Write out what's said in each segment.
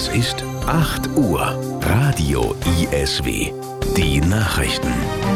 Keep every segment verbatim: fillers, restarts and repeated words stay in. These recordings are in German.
Es ist acht Uhr. Radio I S W. Die Nachrichten.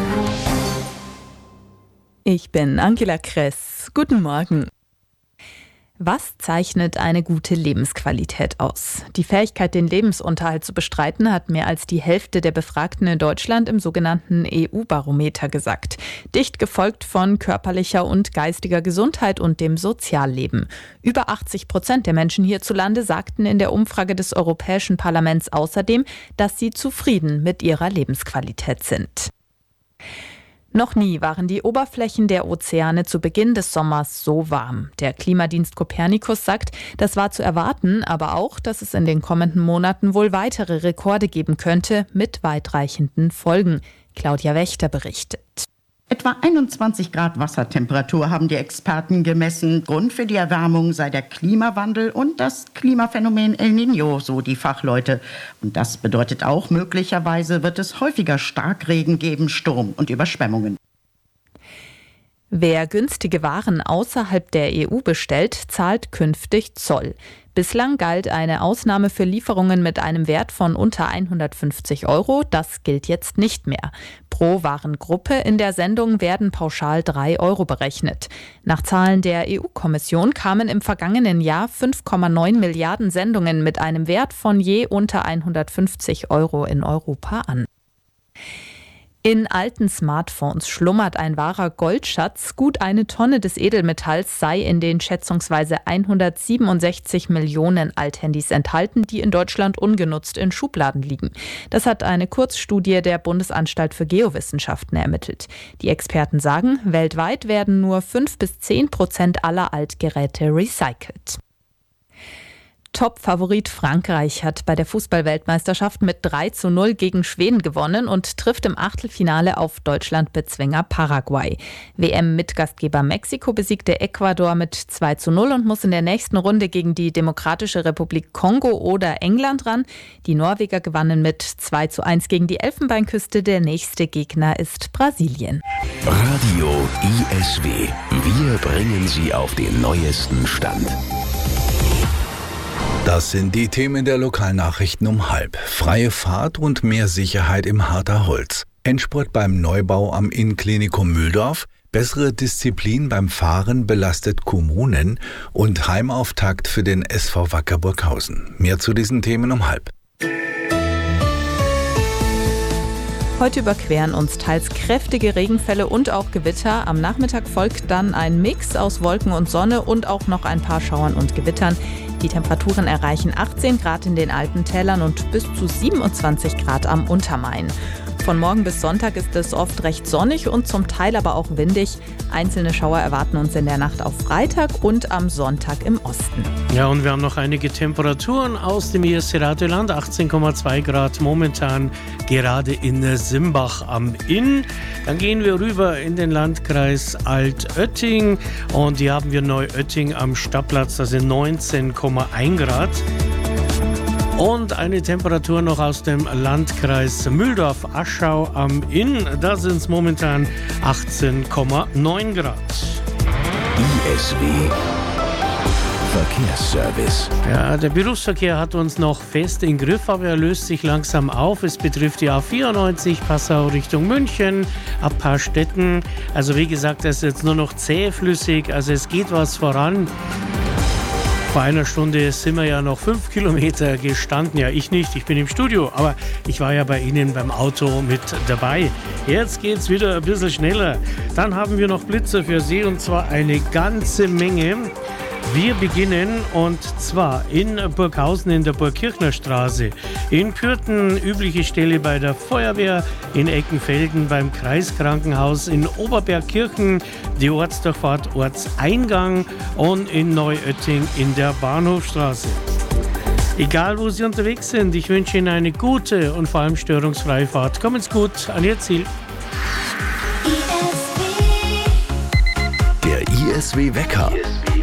Ich bin Angela Kress. Guten Morgen. Was zeichnet eine gute Lebensqualität aus? Die Fähigkeit, den Lebensunterhalt zu bestreiten, hat mehr als die Hälfte der Befragten in Deutschland im sogenannten E U-Barometer gesagt. Dicht gefolgt von körperlicher und geistiger Gesundheit und dem Sozialleben. Über achtzig Prozent der Menschen hierzulande sagten in der Umfrage des Europäischen Parlaments außerdem, dass sie zufrieden mit ihrer Lebensqualität sind. Noch nie waren die Oberflächen der Ozeane zu Beginn des Sommers so warm. Der Klimadienst Copernicus sagt, das war zu erwarten, aber auch, dass es in den kommenden Monaten wohl weitere Rekorde geben könnte mit weitreichenden Folgen. Claudia Wächter berichtet. Etwa einundzwanzig Grad Wassertemperatur haben die Experten gemessen. Grund für die Erwärmung sei der Klimawandel und das Klimaphänomen El Niño, so die Fachleute. Und das bedeutet auch, möglicherweise wird es häufiger Starkregen geben, Sturm und Überschwemmungen. Wer günstige Waren außerhalb der E U bestellt, zahlt künftig Zoll. Bislang galt eine Ausnahme für Lieferungen mit einem Wert von unter hundertfünfzig Euro. Das gilt jetzt nicht mehr. Pro Warengruppe in der Sendung werden pauschal drei Euro berechnet. Nach Zahlen der E U-Kommission kamen im vergangenen Jahr fünf Komma neun Milliarden Sendungen mit einem Wert von je unter hundertfünfzig Euro in Europa an. In alten Smartphones schlummert ein wahrer Goldschatz. Gut eine Tonne des Edelmetalls sei in den schätzungsweise hundertsiebenundsechzig Millionen Althandys enthalten, die in Deutschland ungenutzt in Schubladen liegen. Das hat eine Kurzstudie der Bundesanstalt für Geowissenschaften ermittelt. Die Experten sagen, weltweit werden nur fünf bis zehn Prozent aller Altgeräte recycelt. Top-Favorit Frankreich hat bei der Fußball-Weltmeisterschaft mit drei zu null gegen Schweden gewonnen und trifft im Achtelfinale auf Deutschland-Bezwinger Paraguay. W M-Mitgastgeber Mexiko besiegte Ecuador mit zwei zu null und muss in der nächsten Runde gegen die Demokratische Republik Kongo oder England ran. Die Norweger gewannen mit zwei zu eins gegen die Elfenbeinküste. Der nächste Gegner ist Brasilien. Radio I S W. Wir bringen Sie auf den neuesten Stand. Das sind die Themen der Lokalnachrichten um halb. Freie Fahrt und mehr Sicherheit im Harter Holz. Endspurt beim Neubau am Innenklinikum Mühldorf. Bessere Disziplin beim Fahren belastet Kommunen. Und Heimauftakt für den S V Wacker Burghausen. Mehr zu diesen Themen um halb. Heute überqueren uns teils kräftige Regenfälle und auch Gewitter. Am Nachmittag folgt dann ein Mix aus Wolken und Sonne und auch noch ein paar Schauern und Gewittern. Die Temperaturen erreichen achtzehn Grad in den Alpentälern und bis zu siebenundzwanzig Grad am Untermain. Von morgen bis Sonntag ist es oft recht sonnig und zum Teil aber auch windig. Einzelne Schauer erwarten uns in der Nacht auf Freitag und am Sonntag im Osten. Ja, und wir haben noch einige Temperaturen aus dem I S C-Radioland. achtzehn Komma zwei Grad momentan gerade in Simbach am Inn. Dann gehen wir rüber in den Landkreis Altötting und hier haben wir Neuötting am Stadtplatz. Das sind neunzehn Komma eins Grad. Und eine Temperatur noch aus dem Landkreis Mühldorf-Aschau am Inn. Da sind es momentan achtzehn Komma neun Grad. I S W Verkehrsservice. Ja, der Berufsverkehr hat uns noch fest im Griff, aber er löst sich langsam auf. Es betrifft die A vierundneunzig Passau Richtung München, ab Paarstetten. Also wie gesagt, das ist jetzt nur noch zähflüssig, also es geht was voran. Vor einer Stunde sind wir ja noch fünf Kilometer gestanden. Ja, ich nicht, ich bin im Studio, aber ich war ja bei Ihnen beim Auto mit dabei. Jetzt geht's wieder ein bisschen schneller. Dann haben wir noch Blitze für Sie und zwar eine ganze Menge. Wir beginnen und zwar in Burghausen in der Burgkirchner Straße, in Pürten übliche Stelle bei der Feuerwehr, in Eckenfelden beim Kreiskrankenhaus, in Oberbergkirchen die Ortsdurchfahrt Ortseingang und in Neuötting in der Bahnhofstraße. Egal wo Sie unterwegs sind, ich wünsche Ihnen eine gute und vor allem störungsfreie Fahrt. Kommen's gut an Ihr Ziel. Der I S W Wecker.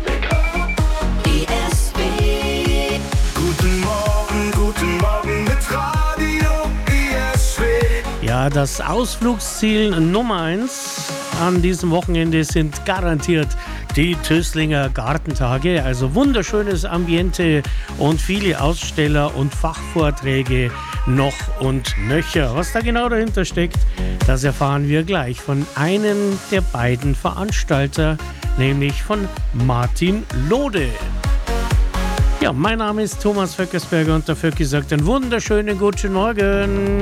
Ja, das Ausflugsziel Nummer eins an diesem Wochenende sind garantiert die Tösslinger Gartentage. Also wunderschönes Ambiente und viele Aussteller und Fachvorträge noch und nöcher. Was da genau dahinter steckt, das erfahren wir gleich von einem der beiden Veranstalter, nämlich von Martin Lode. Ja, mein Name ist Thomas Vöckersberger und der Vöcki sagt einen wunderschönen guten Morgen.